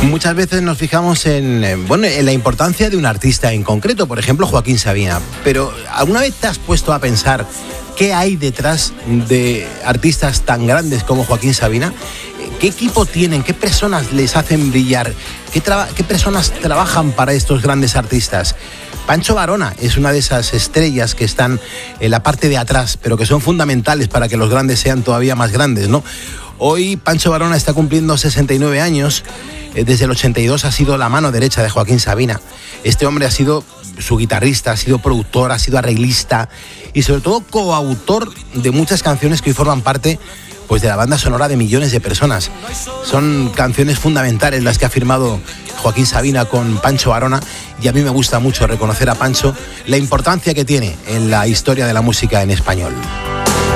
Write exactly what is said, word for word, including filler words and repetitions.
Muchas veces nos fijamos en, bueno, en la importancia de un artista en concreto, por ejemplo Joaquín Sabina, pero ¿alguna vez te has puesto a pensar qué hay detrás de artistas tan grandes como Joaquín Sabina? ¿Qué equipo tienen? ¿Qué personas les hacen brillar? ¿Qué, traba- qué personas trabajan para estos grandes artistas? Pancho Varona es una de esas estrellas que están en la parte de atrás, pero que son fundamentales para que los grandes sean todavía más grandes, ¿no? Hoy Pancho Varona está cumpliendo sesenta y nueve años. Desde el ochenta y dos ha sido la mano derecha de Joaquín Sabina. Este hombre ha sido su guitarrista, ha sido productor, ha sido arreglista y sobre todo coautor de muchas canciones que hoy forman parte, pues, de la banda sonora de millones de personas. Son canciones fundamentales las que ha firmado Joaquín Sabina con Pancho Varona, y a mí me gusta mucho reconocer a Pancho la importancia que tiene en la historia de la música en español.